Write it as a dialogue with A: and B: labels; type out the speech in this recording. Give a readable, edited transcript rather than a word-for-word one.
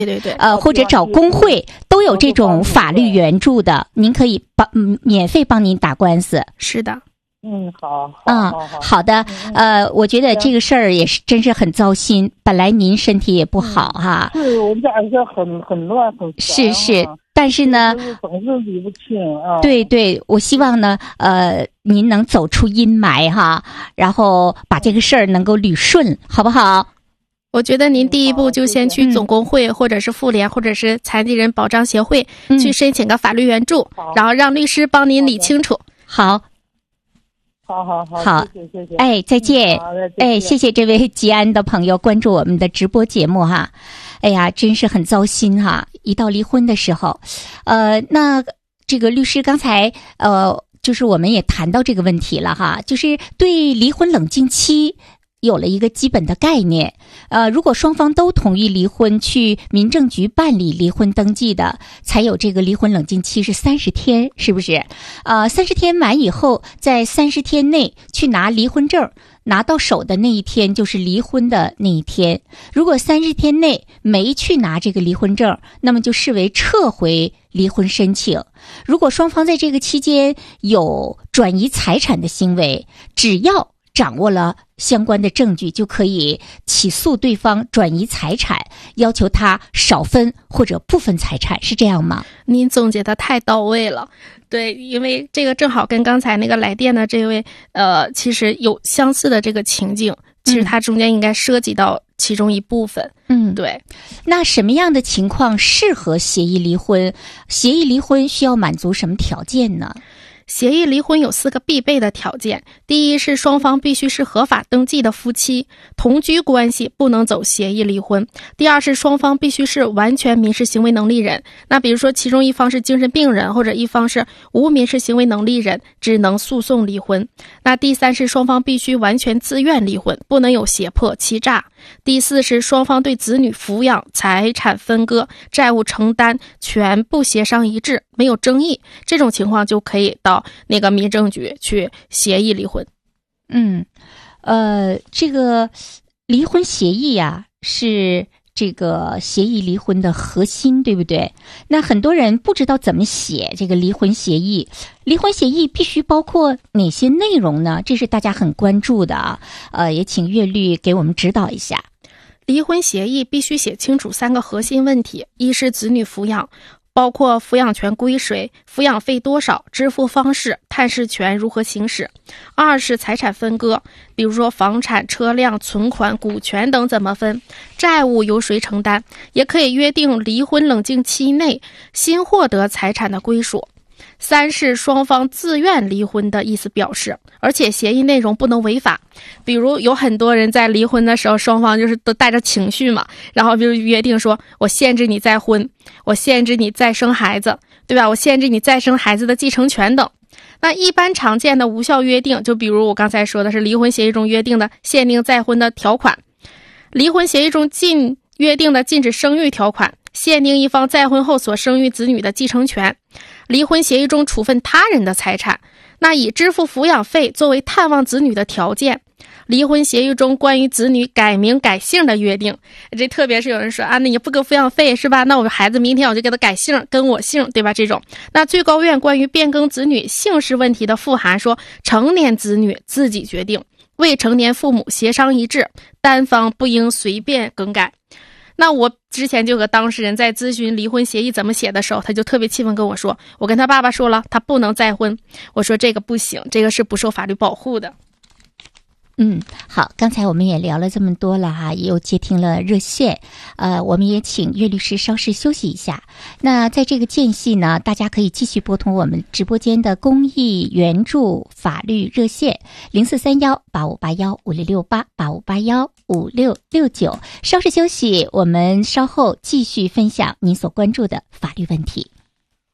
A: 对，
B: 或者找工会都有这种法律援助的，您可以免费帮您打官司。
A: 是的。
B: 好的，我觉得这个事儿也是真是很糟心。本来您身体也不好哈，
C: 是我们家也是很乱很
B: 是，但是呢，
C: 总是理不清啊。
B: 对，我希望呢，您能走出阴霾哈，然后把这个事儿能够捋顺，好不好？
A: 我觉得您第一步就先去总工会，或者是妇联，或者是残疾人保障协会去申请个法律援助，然后让律师帮您理清楚。
B: 好，
C: 谢谢。
B: 哎，再见。哎，谢谢这位吉安的朋友关注我们的直播节目哈。哎呀，真是很糟心哈！一到离婚的时候，那这个律师刚才就是我们也谈到这个问题了哈，就是对离婚冷静期有了一个基本的概念。如果双方都同意离婚，去民政局办理离婚登记的，才有这个离婚冷静期是30天，是不是？30天满以后，在30天内去拿离婚证，拿到手的那一天就是离婚的那一天。如果30天内没去拿这个离婚证，那么就视为撤回离婚申请。如果双方在这个期间有转移财产的行为，只要掌握了相关的证据，就可以起诉对方转移财产，要求他少分或者不分财产，是这样吗？
A: 您总结的太到位了。对，因为这个正好跟刚才那个来电的这位其实有相似的这个情境，其实它中间应该涉及到其中一部分。对。
B: 那什么样的情况适合协议离婚？协议离婚需要满足什么条件呢？
A: 协议离婚有4个必备的条件。第一是双方必须是合法登记的夫妻，同居关系不能走协议离婚。第二是双方必须是完全民事行为能力人，那比如说其中一方是精神病人，或者一方是无民事行为能力人，只能诉讼离婚。那第三是双方必须完全自愿离婚，不能有胁迫、欺诈。第四是双方对子女抚养、财产分割、债务承担全部协商一致，没有争议，这种情况就可以到那个民政局去协议离婚。
B: 这个离婚协议呀，是这个协议离婚的核心，对不对？那很多人不知道怎么写这个离婚协议，离婚协议必须包括哪些内容呢？这是大家很关注的啊。也请岳律给我们指导一下。
A: 离婚协议必须写清楚3个核心问题：一是子女抚养，包括抚养权归谁、抚养费多少、支付方式、探视权如何行使；二是财产分割，比如说房产、车辆、存款、股权等怎么分，债务由谁承担，也可以约定离婚冷静期内新获得财产的归属。三是双方自愿离婚的意思表示，而且协议内容不能违法。比如有很多人在离婚的时候，双方就是都带着情绪嘛，然后比如约定说，我限制你再婚，我限制你再生孩子，对吧？我限制你再生孩子的继承权等。那一般常见的无效约定，就比如我刚才说的是离婚协议中约定的限定再婚的条款，离婚协议中约定的禁止生育条款，限定一方再婚后所生育子女的继承权，离婚协议中处分他人的财产，那以支付抚养费作为探望子女的条件，离婚协议中关于子女改名改姓的约定，这特别是有人说那你不给抚养费是吧？那我孩子明天我就给他改姓，跟我姓，对吧？这种。那最高院关于变更子女姓氏问题的复函说，成年子女自己决定，未成年父母协商一致，单方不应随便更改。那我之前就和当事人在咨询离婚协议怎么写的时候，他就特别气愤跟我说，我跟他爸爸说了，他不能再婚。我说这个不行，这个是不受法律保护的。
B: 好，刚才我们也聊了这么多了哈，也有接听了热线，我们也请岳律师稍事休息一下。那在这个间隙呢，大家可以继续拨通我们直播间的公益援助法律热线0431-8581-5668 8581-5669。稍事休息，我们稍后继续分享您所关注的法律问题。